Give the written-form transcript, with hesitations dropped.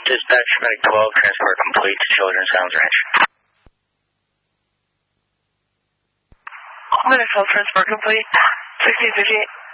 Dispatch Medic 12, transport complete to Children's Sounds Ranch. Medic 12, transport complete. 1658.